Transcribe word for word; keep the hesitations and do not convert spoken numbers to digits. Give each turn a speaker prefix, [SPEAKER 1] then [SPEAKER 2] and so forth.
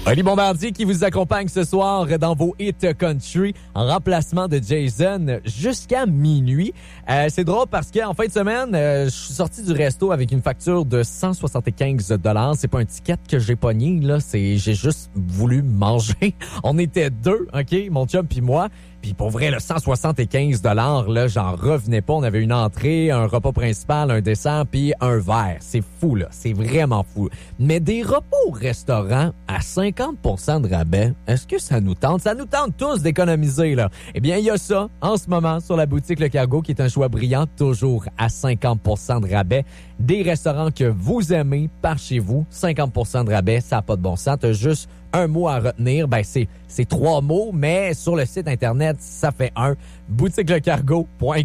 [SPEAKER 1] Oli Bombardier qui vous accompagne ce soir dans vos hits country en remplacement de Jason jusqu'à minuit. Euh, c'est drôle parce qu'en fin de semaine, euh, je suis sorti du resto avec une facture de cent soixante-quinze dollars. C'est pas un ticket que j'ai pogné, là. C'est, j'ai juste voulu manger. On était deux, OK? Mon chum puis moi. Puis pour vrai, le cent soixante-quinze dollars, là, j'en revenais pas. On avait une entrée, un repas principal, un dessert, puis un verre. C'est fou, là. C'est vraiment fou. Mais des repas au restaurant à cinquante pour cent de rabais, est-ce que ça nous tente? Ça nous tente tous d'économiser, là. Eh bien, il y a ça en ce moment sur la boutique Le Cargo, qui est un choix brillant, toujours à cinquante pour cent de rabais. Des restaurants que vous aimez par chez vous, cinquante pour cent de rabais, ça n'a pas de bon sens. T'as juste un mot à retenir, ben c'est, c'est trois mots, mais sur le site Internet, ça fait un. boutique le cargo point com